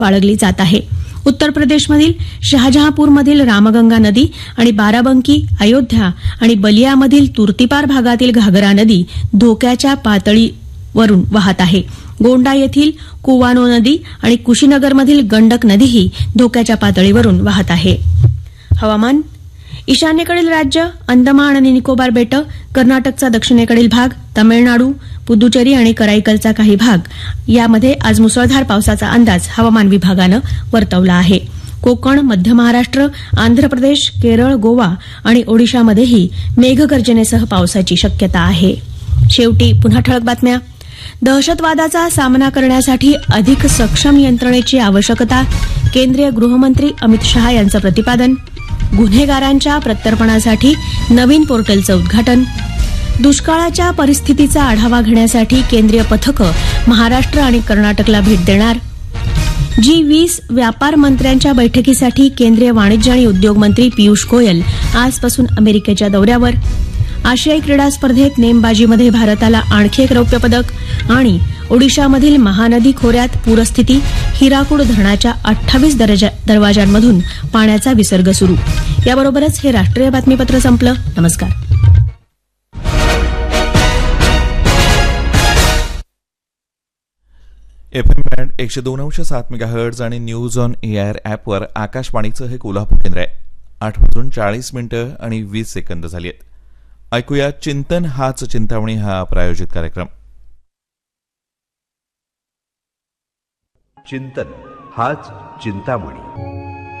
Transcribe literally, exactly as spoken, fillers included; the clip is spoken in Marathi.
बाळगली जात आहे. उत्तर प्रदेशमधील शहाजहांपूरमधील रामगंगा नदी आणि बाराबंकी, अयोध्या आणि बलियामधील तुर्तीपार भागातील घाघरा नदी धोक्याच्या पातळीवरून वाहत आहे. गोंडा येथील कुवानो नदी आणि कुशीनगरमधील गंडक नदीही धोक्याच्या पातळीवरून वाहत आहे. हवामान. ईशान्येकडील राज्य, अंदमान आणि निकोबार बेटं, कर्नाटकचा दक्षिणेकडील भाग, तामिळनाडू, पुदुचेरी आणि कराईकलचा काही भाग यामध्ये आज मुसळधार पावसाचा अंदाज हवामान विभागानं वर्तवला आहे. कोकण, मध्य महाराष्ट्र, आंध्र प्रदेश, केरळ, गोवा आणि ओडिशामध्येही मेघगर्जनेसह पावसाची शक्यता आहे. शेवटी पुन्हा ठळक बातम्या. दहशतवादाचा सामना करण्यासाठी अधिक सक्षम यंत्रणेची आवश्यकता, केंद्रीय गृहमंत्री अमित शहा यांचं प्रतिपादन. गुन्हेगारांच्या प्रत्यर्पणासाठी नवीन पोर्टलचं उद्घाटन. दुष्काळाच्या परिस्थितीचा आढावा घेण्यासाठी केंद्रीय पथकं महाराष्ट्र आणि कर्नाटकला भेट देणार. जी वीस व्यापार मंत्र्यांच्या बैठकीसाठी केंद्रीय वाणिज्य आणि उद्योग मंत्री पियुष गोयल आजपासून अमेरिकेच्या दौऱ्यावर. आशियाई क्रीडा स्पर्धेत नेमबाजीमध्ये भारताला आणखी एक रौप्य पदक. आणि ओडिशामधील महानदी खोऱ्यात पूरस्थिती, हिराकूड धरणाच्या अठ्ठावीस दरवाजांमधून पाण्याचा विसर्ग सुरू. याबरोबरच हे राष्ट्रीय बातमीपत्र संपलं. नमस्कार. एफ एम बँड एकशे दोन अंश सात मेगाहर्ट्ज आणि न्यूज ऑन एआर ॲपवर आकाशवाणीचं हे कोल्हापूर केंद्र आहे. आठ वाजून चाळीस मिनिटं आणि वीस सेकंद झाली आहेत. ऐकूया चिंतन हाच चिंतामणी हा प्रायोजित कार्यक्रम. चिंतन हाच चिंतामणी.